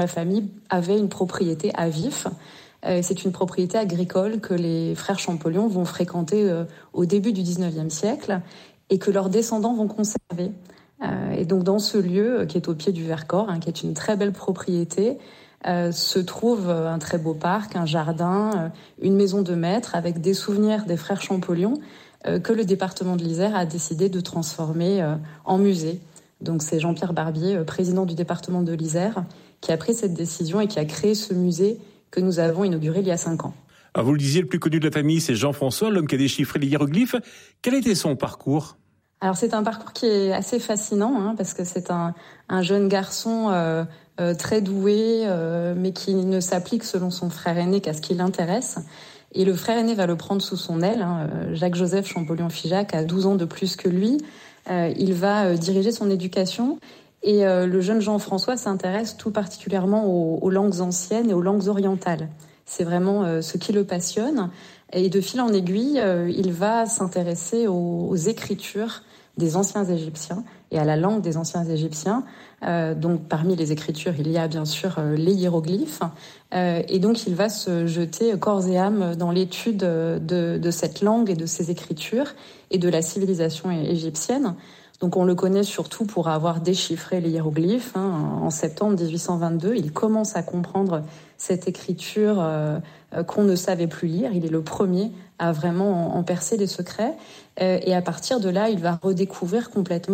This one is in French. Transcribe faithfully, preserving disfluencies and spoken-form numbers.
La famille avait une propriété à Vif. Euh, c'est une propriété agricole que les frères Champollion vont fréquenter euh, au début du dix-neuvième siècle et que leurs descendants vont conserver. Euh, et donc dans ce lieu, euh, qui est au pied du Vercors, hein, qui est une très belle propriété, euh, se trouve euh, un très beau parc, un jardin, euh, une maison de maître avec des souvenirs des frères Champollion euh, que le département de l'Isère a décidé de transformer euh, en musée. Donc c'est Jean-Pierre Barbier, euh, président du département de l'Isère, qui a pris cette décision et qui a créé ce musée que nous avons inauguré il y a cinq ans. Alors vous le disiez, le plus connu de la famille, c'est Jean-François, l'homme qui a déchiffré les hiéroglyphes. Quel était son parcours ? Alors c'est un parcours qui est assez fascinant, hein, parce que c'est un, un jeune garçon euh, euh, très doué, euh, mais qui ne s'applique selon son frère aîné qu'à ce qui l'intéresse. Et le frère aîné va le prendre sous son aile. Hein, Jacques-Joseph Champollion-Figeac a douze ans de plus que lui. Euh, il va euh, diriger son éducation. Et euh, le jeune Jean-François s'intéresse tout particulièrement aux, aux langues anciennes et aux langues orientales. C'est vraiment euh, ce qui le passionne. Et de fil en aiguille, euh, il va s'intéresser aux, aux écritures des anciens Égyptiens et à la langue des anciens Égyptiens. Euh, donc parmi les écritures, il y a bien sûr euh, les hiéroglyphes. Euh, et donc il va se jeter corps et âme dans l'étude de, de cette langue et de ces écritures et de la civilisation égyptienne. Donc on le connaît surtout pour avoir déchiffré les hiéroglyphes. Hein. En septembre dix-huit cent vingt-deux, il commence à comprendre cette écriture euh, qu'on ne savait plus lire. Il est le premier à vraiment en percer les secrets. Euh, et à partir de là, il va redécouvrir complètement